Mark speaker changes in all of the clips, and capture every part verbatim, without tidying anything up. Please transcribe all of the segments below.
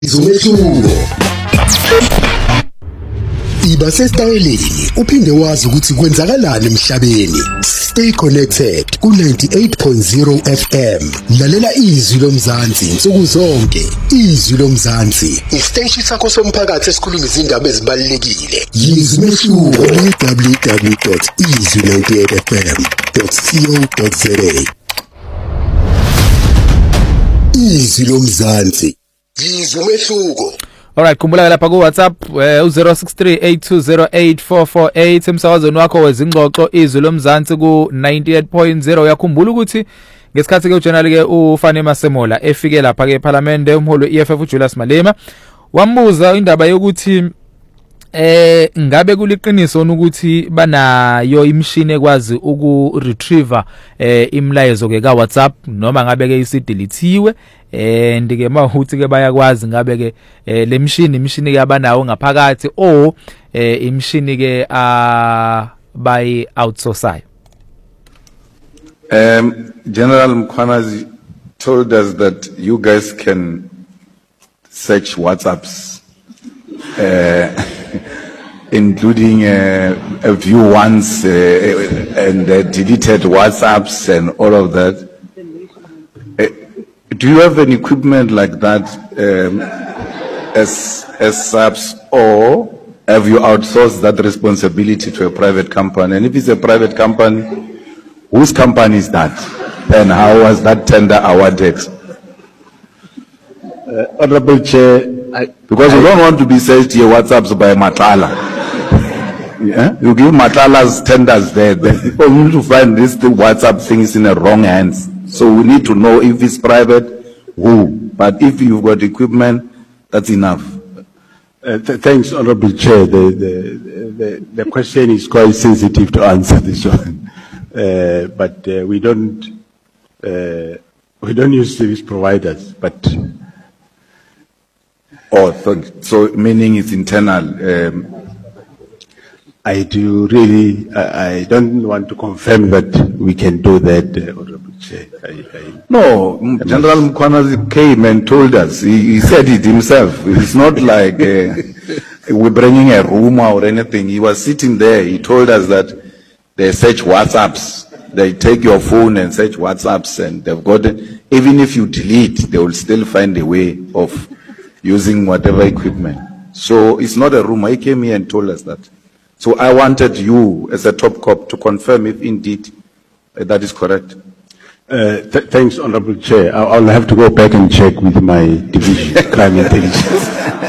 Speaker 1: Izumehluko. Iba sesitayeleni uphinde wazi ukuthi kwenzakalani emhlabeni. Stay connected ku ninety-eight point zero F M. Lalela izwi lomzansi insuku zonke. Izwi lomzansi. Isiteshi sakho somphakathi esikhuluma izindaba ezibalulekile. Izumehluko w w w dot izwi ninety-eight f m dot co dot za. Izwi lomzansi. Izumehluko.
Speaker 2: Alright, khumbula lapha ku WhatsApp u zero six three eight two zero eight four four eight emsakazweni wakho wezingxoxo izwi lomzansi ku ninety-eight point zero. Yakhumbula ukuthi ngesikhathi ke uJenerali ke uFani Masemola efike lapha ke eParliament umholo E F F uJulius Malema wambuza indaba yokuthi eh ngabe kuliqiniso ukuthi banayo imshini ekwazi uku retriever eh imlayezo ke ka WhatsApp noma ngabe ke isidelithiwe eh ndike mahuthi ke bayakwazi ngabe ke le mshini imshini ke abanawo ngaphakathi o eh imshini ke a by outsource.
Speaker 3: Um General Mkhwanazi told us that you guys can search WhatsApps uh including uh, a view once uh, and uh, deleted WhatsApps and all of that. Uh, do you have an equipment like that um, as as subs, or have you outsourced that responsibility to a private company? And if it's a private company, whose company is that? And how was that tender awarded?
Speaker 4: Uh, Honorable Chair, I,
Speaker 3: because I, we don't want to be searched here WhatsApps by Matala. Yeah? You give Matala's tenders there, then people need to find this the WhatsApp things in the wrong hands. So we need to know if it's private, who. But if you've got equipment, that's enough.
Speaker 4: Uh, th thanks, Honorable Chair. The, the, the, the question is quite sensitive to answer this one. Uh, but uh, we don't uh, we don't use service providers, but
Speaker 3: oh, so, so meaning it's internal. Um,
Speaker 4: I do really, I, I don't want to confirm that we can do that, uh, Honorable Chair. I, I,
Speaker 3: no, General Mkhwanazi came and told us. He, he said it himself. It's not like uh, we're bringing a rumor or anything. He was sitting there. He told us that they search WhatsApps. They take your phone and search WhatsApps, and they've got it. Even if you delete, they will still find a way of using whatever equipment. So it's not a rumor. He came here and told us that. So I wanted you, as a top cop, to confirm if indeed uh, that is correct.
Speaker 4: Uh, th thanks, Honorable Chair. I'll, I'll have to go back and check with my division, crime intelligence.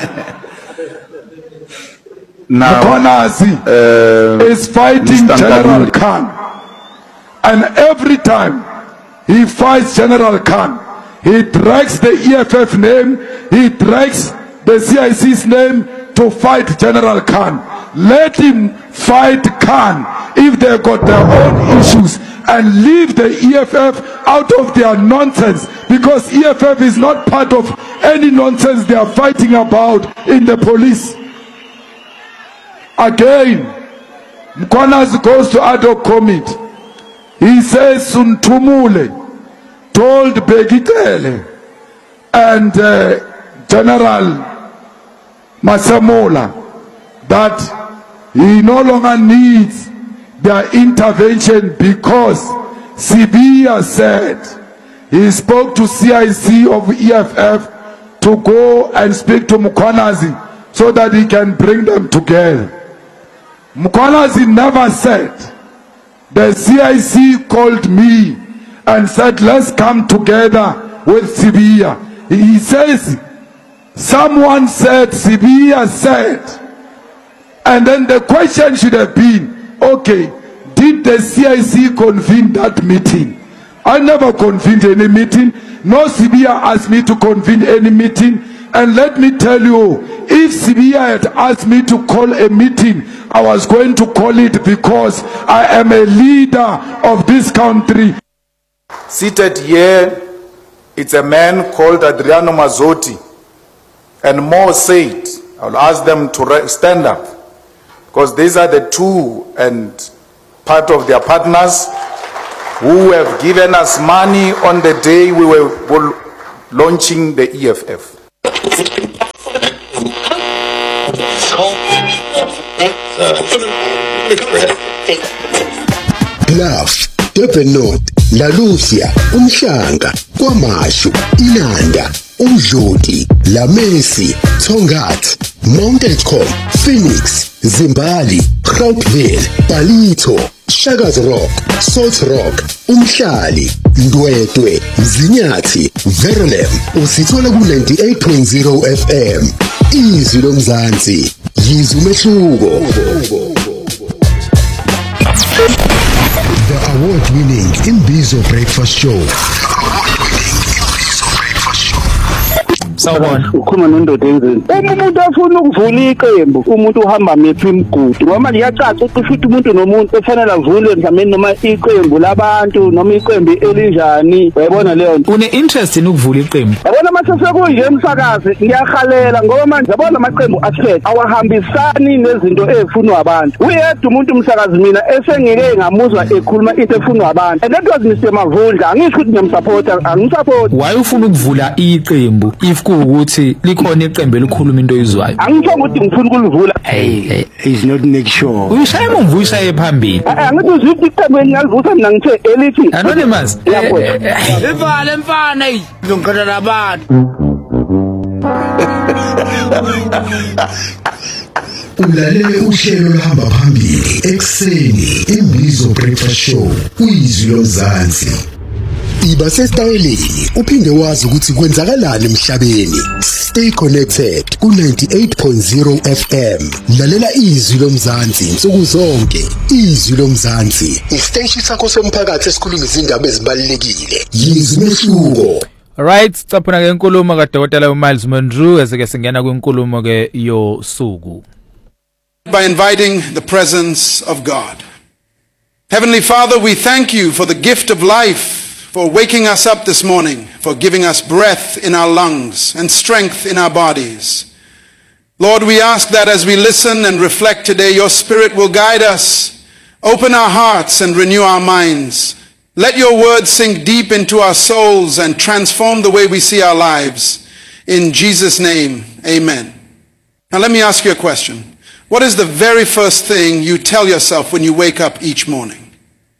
Speaker 5: Now, Mkhwanazi uh, is fighting Mister General Khan, and every time he fights General Khan, he drags the E F F name, he drags the C I C's name to fight General Khan. Let him fight Khan if they got their own issues, and leave the E F F out of their nonsense, because E F F is not part of any nonsense they are fighting about in the police. Again, Mkhwanazi goes to ad hoc committee. He says Suntumule told Begitele and uh, General Masemola that he no longer needs their intervention because Sibiya said he spoke to C I C of E F F to go and speak to Mkhwanazi so that he can bring them together. Mkhwanazi never said, the C I C called me and said, let's come together with Sibiya. He says, someone said, Sibiya said. And then the question should have been, okay, did the C I C convene that meeting? I never convened any meeting. No Sibiya asked me to convene any meeting. And let me tell you, if Sibiya had asked me to call a meeting, I was going to call it because I am a leader of this country.
Speaker 6: Seated here, it's a man called Adriano Mazzotti. And more said, I'll ask them to stand up, because these are the two and part of their partners who have given us money on the day we were launching the E F F.
Speaker 1: Bluff, Durban North, La Lucia, Umhlanga, KwaMashu, Inanda, Umdloti, La Mesi, Tongat, Mount Elcom, Phoenix, Zimbali, Grootville, Palito, Shaga's Rock, Salt Rock, Umhlali, Ndwedwe, Mzinyathi, Verulam, usithola ku ninety-eight point zero F M. Izwi lomzansi, yizwi umehluko. The award-winning Imbizo Breakfast Show.
Speaker 2: Sawubona.
Speaker 7: Ukhuluma nondoda enzeni. Uma umuntu afuna ukuvula iqembu, umuntu uhamba mephi imigudu. Ngoba liyacaca ukuthi futhi umuntu nomuntu efanele avule mhlawumbe noma iqembu labantu noma iqembu elinjani. Uyabona leyo nto.
Speaker 2: Une interest in ukuvula iqembu?
Speaker 7: Yabona mase sekunje emsakazi ngiyahalela ngoba manje yabona amaqembu asikhethe awahambisani nezinto ezifunwa abantu. Uyedwa umuntu umsakazi mina esengike ngamuzwa ekhuluma into efunwa abantu. And that was Mister Mavundla. Angisho ukuthi ngiyamsupporta, angisupport.
Speaker 2: Why ufuna ukuvula iqembu if ukuthi likhona iqembu elikhuluma into oyizwayo?
Speaker 7: Angisho ukuthi ngifuna ukulivula.
Speaker 2: Hey,
Speaker 8: He's not make sure.
Speaker 2: uyishaya umvu uyishaye phambili.
Speaker 7: Angithi uziphi iqembu engingalivusa mina ngithe elithi
Speaker 2: Anonymous.
Speaker 8: Ivale mfana hey. Ngizongikhala labantu.
Speaker 1: Ulalele uhlelo lohamba phambili ekseni Imbizo Breakfast Show uyizwi lomzansi. Iba sesitayeleni uphinde wazi ukuthi kwenzakalani emhlabeni. Stay connected ku ninety-eight point zero F M. Lalela izwi lomzansi insuku zonke. Izwi lomzansi isiteshi sakho somphakathi esikhuluma izindaba ezibalulekile. Yizwi umehluko.
Speaker 2: Right, sicaphuna ke inkulumo kaDokotela uMiles Monroe eseke singena kwinkulumo ke yosuku.
Speaker 9: By inviting the presence of God. Heavenly Father, we thank you for the gift of life, for waking us up this morning, for giving us breath in our lungs and strength in our bodies. Lord, we ask that as we listen and reflect today, your Spirit will guide us, open our hearts and renew our minds. Let your word sink deep into our souls and transform the way we see our lives. In Jesus' name, amen. Now let me ask you a question. What is the very first thing you tell yourself when you wake up each morning?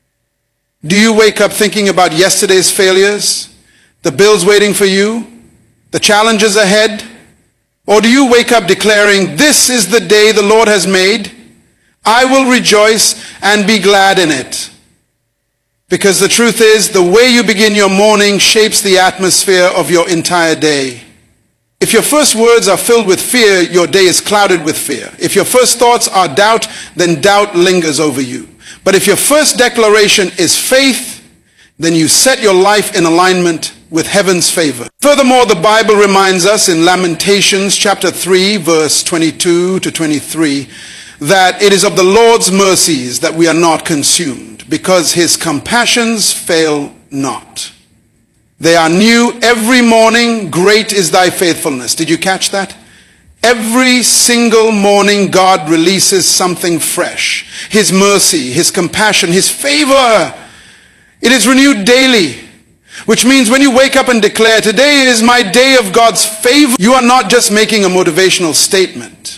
Speaker 9: Do you wake up thinking about yesterday's failures, the bills waiting for you, the challenges ahead? Or do you wake up declaring, this is the day the Lord has made, I will rejoice and be glad in it? Because the truth is, the way you begin your morning shapes the atmosphere of your entire day. If your first words are filled with fear, your day is clouded with fear. If your first thoughts are doubt, then doubt lingers over you. But if your first declaration is faith, then you set your life in alignment with heaven's favor. Furthermore, the Bible reminds us in Lamentations chapter three, verse twenty-two to twenty-three, that it is of the Lord's mercies that we are not consumed, because his compassions fail not. They are new every morning. Great is thy faithfulness. Did you catch that? Every single morning God releases something fresh. His mercy, his compassion, his favor. It is renewed daily. Which means when you wake up and declare, today is my day of God's favor, you are not just making a motivational statement.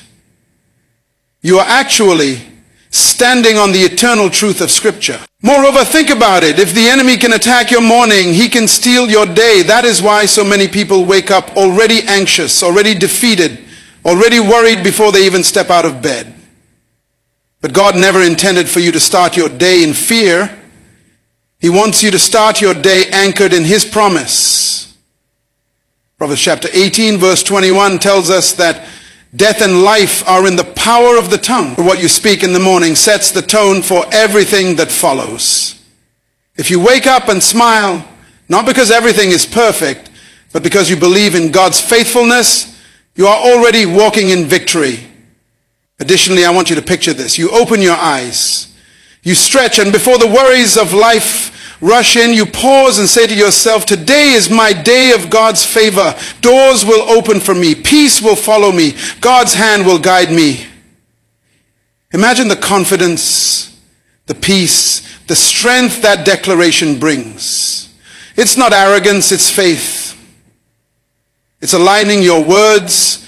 Speaker 9: You are actually standing on the eternal truth of Scripture. Moreover, think about it. If the enemy can attack your morning, he can steal your day. That is why so many people wake up already anxious, already defeated, already worried before they even step out of bed. But God never intended for you to start your day in fear. He wants you to start your day anchored in his promise. Proverbs chapter eighteen verse twenty-one tells us that death and life are in the power of the tongue. What you speak in the morning sets the tone for everything that follows. If you wake up and smile, not because everything is perfect, but because you believe in God's faithfulness, you are already walking in victory. Additionally, I want you to picture this. You open your eyes, you stretch, and before the worries of life rush in, you pause and say to yourself, today is my day of God's favor. Doors will open for me. Peace will follow me. God's hand will guide me. Imagine the confidence, the peace, the strength that declaration brings. It's not arrogance, it's faith. It's aligning your words